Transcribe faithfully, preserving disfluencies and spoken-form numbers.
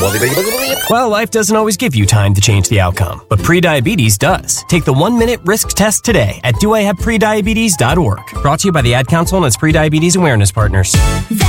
Well, life doesn't always give you time to change the outcome, but prediabetes does. Take the one-minute risk test today at do I have prediabetes dot org. Brought to you by the Ad Council and its Prediabetes Awareness Partners.